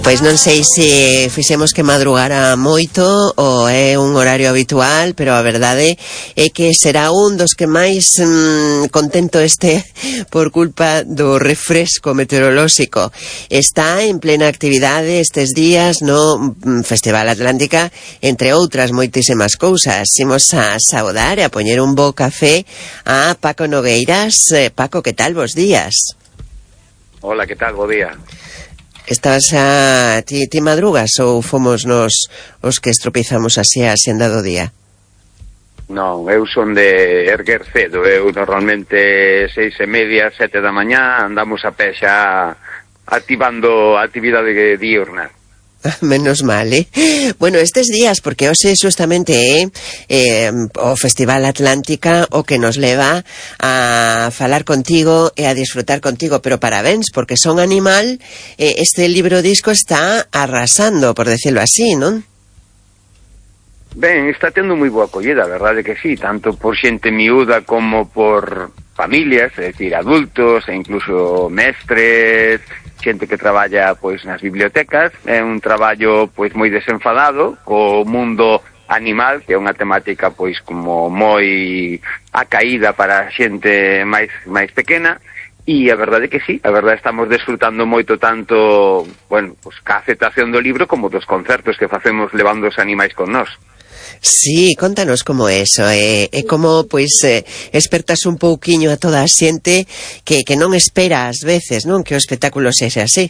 Pois non sei se fixemos que madrugara moito ou é un horario habitual, pero a verdade é que será un dos que máis contento este por culpa do refresco meteorolóxico. Está en plena actividade estes días no Festival Atlántica, entre outras moitísimas cousas. Imos a saudar e a poñer un bo café a Paco Nogueiras. Paco, que tal? Bos días. Hola, que tal? Bo día. Estabas ti madrugas ou fomos nos os que estropizamos así a xenda do día? Non, eu son de erguer cedo. Eu normalmente 6:30, 7 da mañá andamos a pé xa activando a actividade diurna. Menos mal, Bueno, estes días, porque hoxe justamente o Festival Atlántica o que nos leva a falar contigo e a disfrutar contigo, pero parabéns, porque Son Animal, este libro disco está arrasando, por decirlo así, non? Ben, está tendo moi boa acollida, a verdade que sí, tanto por xente miúda como por familias, é dicir, adultos e incluso mestres, xente que traballa pois nas bibliotecas. É un traballo pois moi desenfadado co mundo animal, que é unha temática pois como moi acaída para a xente máis pequena, e a verdade que sí, a verdade estamos desfrutando moito tanto, bueno, pois ca aceptación do libro como dos concertos que facemos levando os animais con nós. Sí, contanos como é eso, é como, pois, espertas un pouquiño a toda a xente que non espera ás veces, non, que o espectáculo sexa así.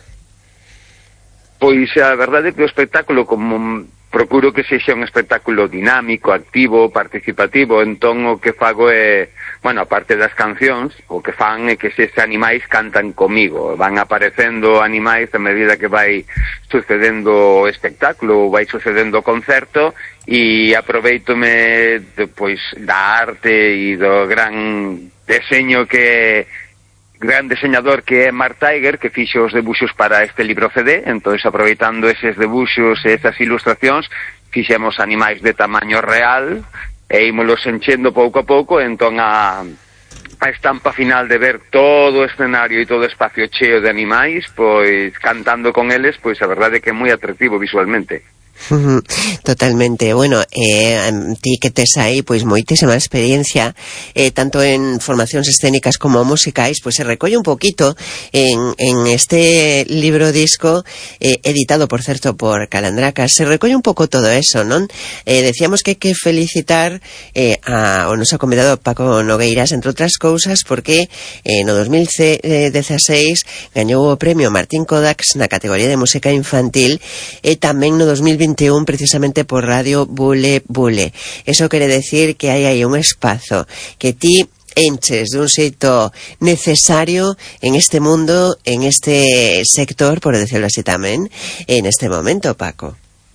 Pois a verdade é que o espectáculo, como procuro que sexa un espectáculo dinámico, activo, participativo, entón o que fago é, bueno, a parte das cancións, o que fan é que eses animais cantan comigo, van aparecendo animais a medida que vai sucedendo o espectáculo, vai sucedendo o concerto, e aproveitome pois da arte e do gran deseño gran deseñador que é Mark Tiger, que fixo os debuxos para este libro CD. Entón, aproveitando eses debuxos e esas ilustracións, fixemos animais de tamaño real e ímolos enchendo pouco a pouco. Entón a estampa final de ver todo o escenario e todo o espacio cheo de animais, pois cantando con eles, pois a verdade é que é moi atractivo visualmente. Totalmente. Bueno, ti que tes aí pois moitísima experiencia, tanto en formacións escénicas como musicais, pois se recolle un poquito en este libro disco, editado por certo por Calandracas. Se recolle un pouco todo eso, non? Decíamos que hai que felicitar ao noso convidado Paco Nogueiras, entre outras cousas, porque no 2016 gañou o premio Martín Kodax na categoría de música infantil, e tamén no 2021 precisamente por Radio Bule Bule. Eso quere decir que hai aí un espazo que ti enches dun xeito necesario en este mundo, en este sector, por decirlo así tamén, en este momento, Paco.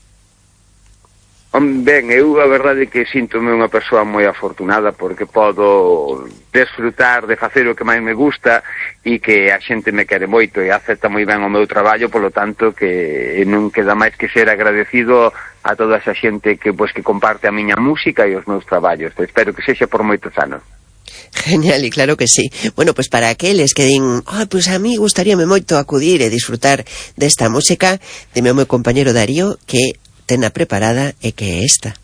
Ben, eu a verdade é que síntome unha persoa moi afortunada porque podo desfrutar de facer o que máis me gusta e que a xente me quere moito e acepta moi ben o meu traballo, polo tanto que non queda máis que ser agradecido a toda esa xente que comparte a miña música e os meus traballos. Espero que sexa por moitos anos. Genial, e claro que sí. Bueno, pues para aqueles que din, pues a mí gustaríame moito acudir e disfrutar desta música, dime o meu compañero Darío que tena preparada e que é esta.